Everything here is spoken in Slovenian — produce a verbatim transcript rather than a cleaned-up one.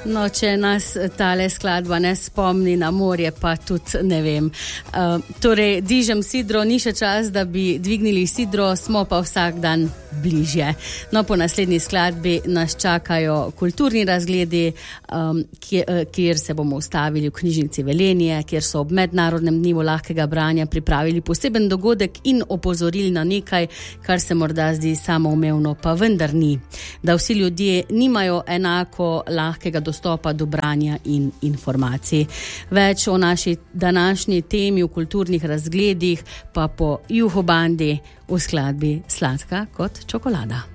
No, če nas tale skladba ne spomni na morje, pa tudi ne vem. Uh, torej, dižem sidro, ni še čas, da bi dvignili sidro, smo pa vsak dan bližje. No, po naslednji skladbi nas čakajo kulturni razgledi, um, kjer, kjer se bomo ustavili v knjižnici Velenje, kjer so ob mednarodnem dnevu lahkega branja pripravili poseben dogodek in opozorili na nekaj, kar se morda zdi samoumevno, pa vendar ni. Da vsi ljudje nimajo enako lahkega dostopa do branja in informacij. Več o naši današnji temi v kulturnih razgledih pa po Juho bandi v skladbi Sladka kot čokolada.